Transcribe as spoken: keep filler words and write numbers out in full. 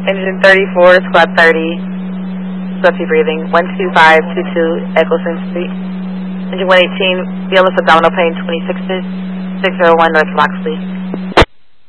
Engine thirty-four, squad thirty, safety breathing, one two five two two, Eccleston Street. Engine one eighteen, B L S abdominal plane twenty-six, six zero one North Loxley.